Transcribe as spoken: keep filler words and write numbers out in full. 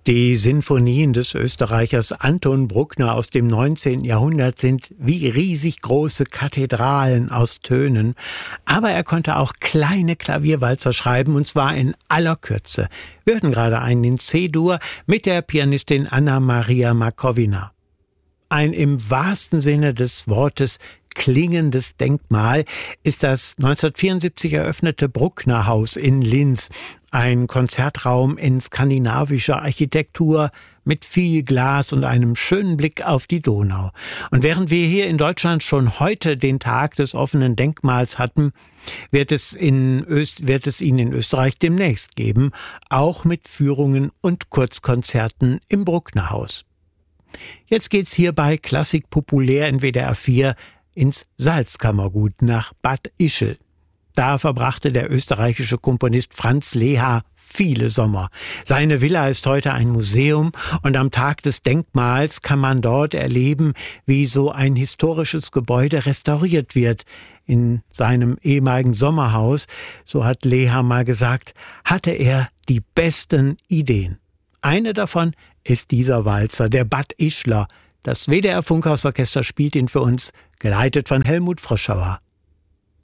Die Sinfonien des Österreichers Anton Bruckner aus dem neunzehnten Jahrhundert sind wie riesig große Kathedralen aus Tönen. Aber er konnte auch kleine Klavierwalzer schreiben, und zwar in aller Kürze. Wir hörten gerade einen in C-Dur mit der Pianistin Anna-Maria Markovina. Ein im wahrsten Sinne des Wortes klingendes Denkmal ist das neunzehnhundertvierundsiebzig eröffnete Bruckner-Haus in Linz. Ein Konzertraum in skandinavischer Architektur mit viel Glas und einem schönen Blick auf die Donau. Und während wir hier in Deutschland schon heute den Tag des offenen Denkmals hatten, wird es, in Öst, wird es ihn in Österreich demnächst geben, auch mit Führungen und Kurzkonzerten im Bruckner-Haus. Jetzt geht's hier bei Klassik populär in W D R vier ins Salzkammergut nach Bad Ischl. Da verbrachte der österreichische Komponist Franz Lehár viele Sommer. Seine Villa ist heute ein Museum und am Tag des Denkmals kann man dort erleben, wie so ein historisches Gebäude restauriert wird. In seinem ehemaligen Sommerhaus, so hat Lehár mal gesagt, hatte er die besten Ideen. Eine davon ist dieser Walzer, der Bad Ischler. Das W D R Funkhausorchester spielt ihn für uns, geleitet von Helmut Froschauer.